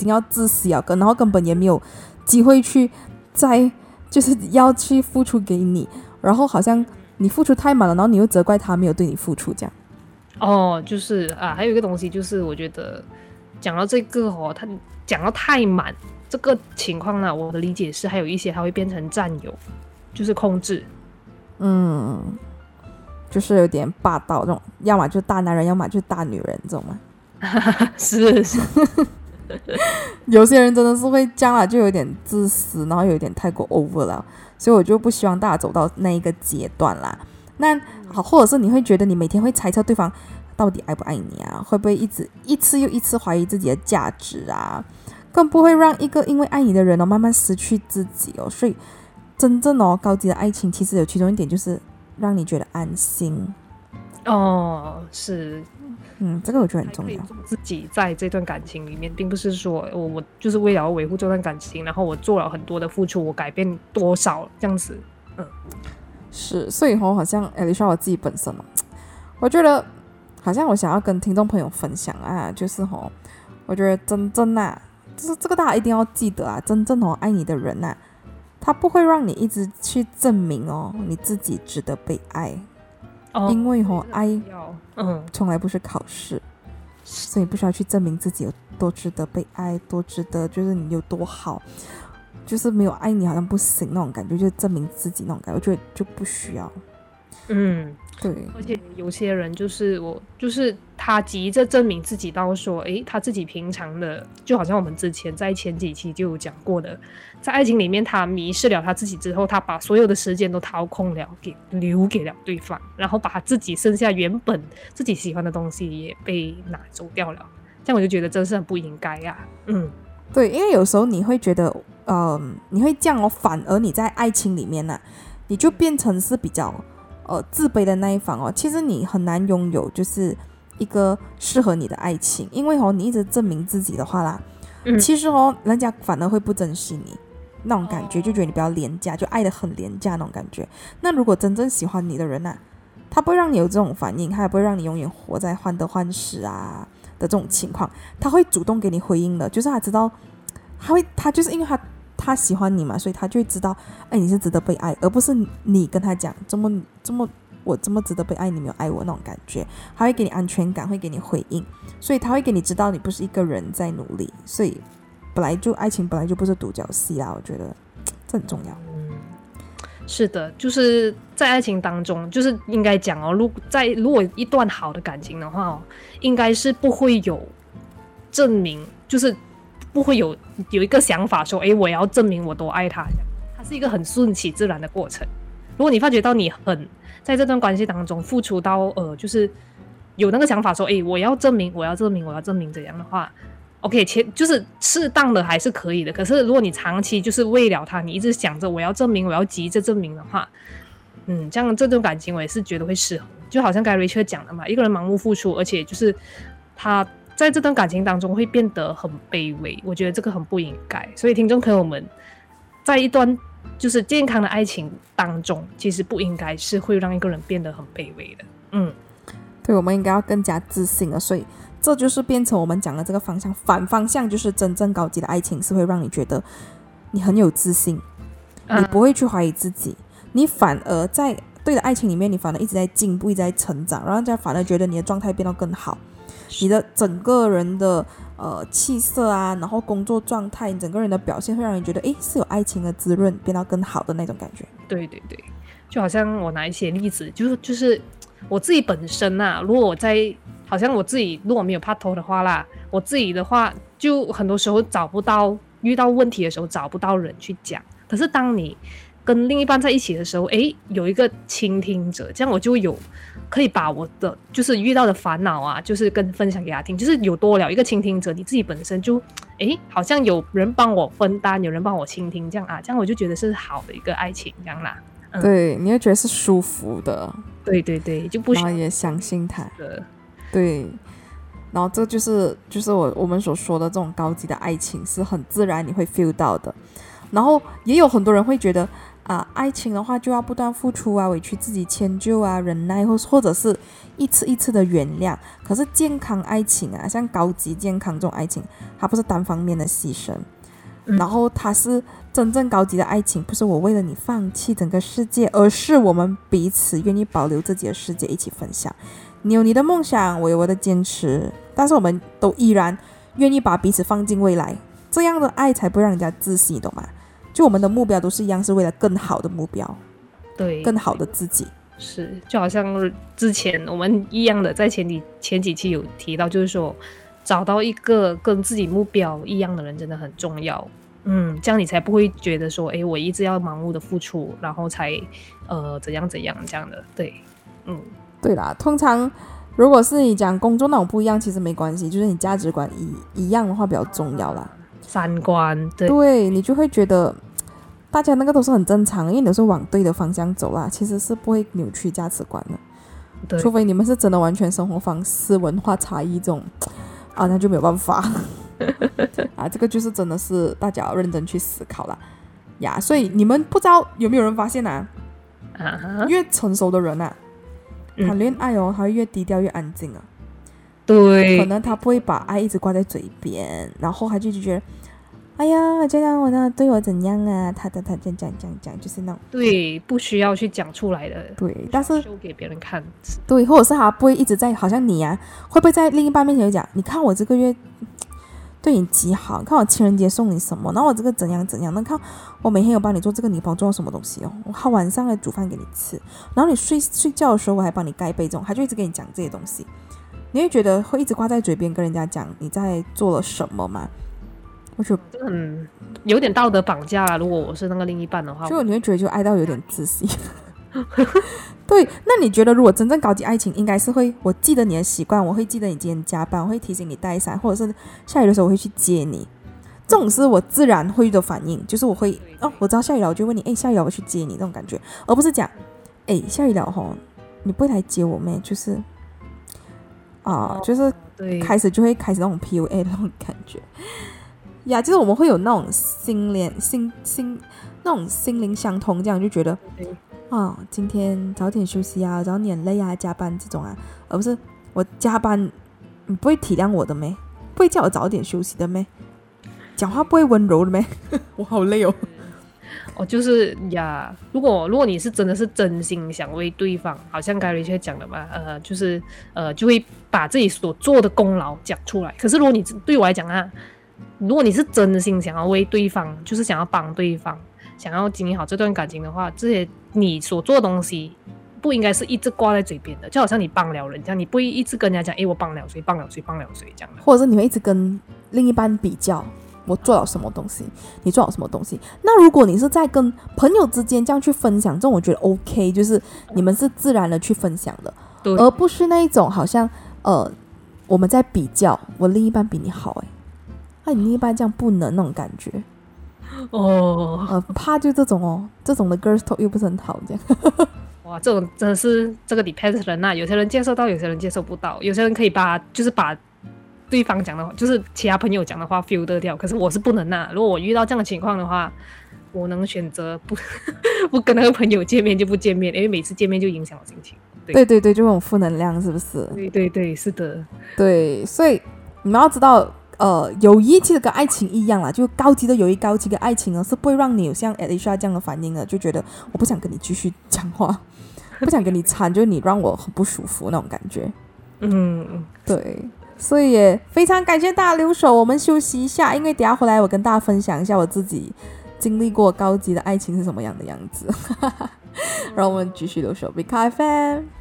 经要窒息了，然后根本也没有机会去再就是要去付出给你，然后好像你付出太满了，然后你又责怪他没有对你付出这样。 哦，就是啊，还有一个东西就是我觉得讲到这个哦，他讲到太满这个情况呢，我的理解是还有一些他会变成占有，就是控制。 就是有点霸道这种，要么就大男人，要么就大女人这种嘛。 是有些人真的是会这样啦，就有点自私，然后有点太过 over 了，所以我就不希望大家走到那一个阶段啦。那好，或者是你会觉得你每天会猜测对方到底爱不爱你啊？会不会一次又一次怀疑自己的价值啊？更不会让一个因为爱你的人慢慢失去自己哦。所以真正高级的爱情，其实有其中一点就是让你觉得安心。 哦，是。 这个我觉得很重要。 自己在这段感情里面，并不是说我就是为了要维护这段感情，然后我做了很多的付出，我改变多少这样子。 是，所以好像Alicia 我自己本身我觉得好像我想要跟听众朋友分享啊，就是我觉得真正就是这个大家一定要记得啊，真正爱你的人他不会让你一直去证明你自己值得被爱。因为爱从来不是考试，所以不需要去证明自己有多值得被爱，多值得就是你有多好，就是没有爱你好像不行那种感觉，就证明自己那种感觉，我觉得就不需要。对。 而且有些人就是他急着证明自己到说，他自己平常的，就好像我们之前在前几期就有讲过的，在爱情里面他迷失了他自己之后，他把所有的时间都掏空了，留给了对方，然后把他自己剩下原本自己喜欢的东西也被拿走掉了，这样我就觉得真是很不应该啊。 对，因为有时候你会觉得你会这样反而你在爱情里面你就变成是比较自卑的那一方其实你很难拥有就是一个适合你的爱情，因为你一直证明自己的话啦，其实人家反而会不珍惜你那种感觉，就觉得你比较廉价，就爱得很廉价那种感觉。那如果真正喜欢你的人他不会让你有这种反应，他也不会让你永远活在患得患失的这种情况，他会主动给你回应的，就是他知道他就是因为他喜欢你嘛，所以他就会知道你是值得被爱，而不是你跟他讲我这么值得被爱，你没有爱我那种感觉。他会给你安全感，会给你回应，所以他会给你知道你不是一个人在努力。所以爱情本来就不是独角戏我觉得这很重要。 是的，就是在爱情当中，就是应该讲如果一段好的感情的话应该是不会有证明，就是不会有一个想法说我要证明我多爱他，它是一个很顺其自然的过程。如果你发觉到你在这段关系当中付出到就是有那个想法说我要证明这样的话，OK， 就是适当的还是可以的。可是如果你长期就是为了他，你一直想着我要证明，我要急着证明的话，这样这段感情我也是觉得会失衡。就好像刚才 Rachel 讲的嘛，一个人盲目付出，而且就是他在这段感情当中会变得很卑微，我觉得这个很不应该。所以听众朋友们，在一段就是健康的爱情当中，其实不应该是会让一个人变得很卑微的。 对，我们应该要更加自信了。所以这就是变成我们讲的这个方向，反方向就是真正高级的爱情是会让你觉得你很有自信，你不会去怀疑自己，你反而在对的爱情里面，你反而一直在进步，一直在成长，然后人家反而觉得你的状态变得更好，你的整个人的气色然后工作状态，你整个人的表现会让你觉得是有爱情的滋润，变到更好的那种感觉。 对对对，就好像我拿一些例子，就是我自己本身如果好像我自己如果没有拍拖的话啦，我自己的话就很多时候遇到问题的时候找不到人去讲。可是当你跟另一半在一起的时候，有一个倾听者，这样我就可以把我的就是遇到的烦恼就是分享给他听，就是有多了一个倾听者，你自己本身就好像有人帮我分担，有人帮我倾听，这样这样我就觉得是好的一个爱情这样啦。 对，你会觉得是舒服的。 对对对，就不需要， 然后也相信他。对，然后这就是我们所说的这种高级的爱情是很自然你会 feel 到的。然后也有很多人会觉得爱情的话就要不断付出啊，委屈自己，迁就啊，忍耐，或者是一次一次的原谅。可是健康爱情啊，像高级健康这种爱情，它不是单方面的牺牲，然后它是真正高级的爱情，不是我为了你放弃整个世界，而是我们彼此愿意保留自己的世界，一起分享。你有你的梦想，我有我的坚持，但是我们都依然愿意把彼此放进未来，这样的爱才不会让人家窒息，你懂吗？就我们的目标都是一样，是为了更好的目标， 对， 更好的自己。 是，就好像之前我们一样的，在前几期有提到，就是说找到一个跟自己目标一样的人真的很重要。这样你才不会觉得说，我一直要盲目的付出，然后才怎样这样的。对， 对啦，通常如果是你讲工作那种不一样，其实没关系，就是你价值观一样的话比较重要啦。 三观， 对，你就会觉得大家那个都是很正常，因为你都是往对的方向走啦，其实是不会扭曲价值观的。 对， 除非你们是真的完全生活方式文化差异这种那就没有办法这个就是真的是大家要认真去思考啦呀。所以你们不知道有没有人发现越成熟的人谈恋爱他会越低调越安静对， 可能他不会把爱一直挂在嘴边，然后他就觉得哎呀这样我呢对我怎样他这样就是那种对，不需要去讲出来的， 对，但是秀给别人看， 对，或者是他不会一直在，好像你会不会在另一半面前讲，你看我这个月对你极好，看我情人节送你什么，然后我这个怎样怎样，那看我每天有帮你做这个，你帮我做什么东西我晚上来煮饭给你吃，然后你睡觉的时候我还帮你盖被，这种他就一直跟你讲这些东西，你会觉得会一直挂在嘴边跟人家讲你在做了什么吗？我觉得有点道德绑架啦，如果我是那个另一半的话， 就你会觉得就爱到有点窒息对，那你觉得如果真正高级爱情应该是会，我记得你的习惯，我会记得你今天加班，我会提醒你带伞，或者是下雨的时候我会去接你，这种是我自然会的反应，就是我会我知道下雨了我就问你下雨了我去接你这种感觉，而不是讲下雨了你不会来接我咩，就是就是开始就会开始那种 PUA 的那种感觉呀，就是我们会有那种那种心灵相通，这样就觉得今天早点休息早点你很累加班这种而不是我加班你不会体谅我的咩，不会叫我早点休息的咩，讲话不会温柔的咩我好累就是如果你是真的是真心想为对方，好像Gary却讲的嘛，就是就会把自己所做的功劳讲出来。可是如果你对我来讲如果你是真心想要为对方，就是想要帮对方，想要经营好这段感情的话，这些你所做的东西不应该是一直挂在嘴边的，就好像你帮了人这样，你不会一直跟人家讲我帮了谁这样的， 或者是你会一直跟另一半比较我做了什么东西，你做了什么东西。那如果你是在跟朋友之间这样去分享，这种我觉得 OK， 就是你们是自然的去分享的，而不是那一种好像我们在比较，我另一半比你好你另一半这样不能那种感觉怕就这种这种的 girls talk 又不是很好这样哇，这种真的是这个 depends 人有些人接受到，有些人接受不到，有些人可以把对方讲的话，就是其他朋友讲的话 filter 掉，可是我是不能如果我遇到这样的情况的话，我能选择不跟那个朋友见面就不见面，因为每次见面就影响我心情。 对，就那种负能量是不是？ 对，是的。 对，所以你们要知道友谊其实跟爱情一样啦，就高级的友谊高级的爱情是不会让你有像 Alicia 这样的反应的，就觉得我不想跟你继续讲话不想跟你掺，就是你让我很不舒服那种感觉。对，所以也非常感谢大家留守，我们休息一下，因为等一下回来我跟大家分享一下我自己经历过高级的爱情是什么样的样子然后我们继续留守 Big FM。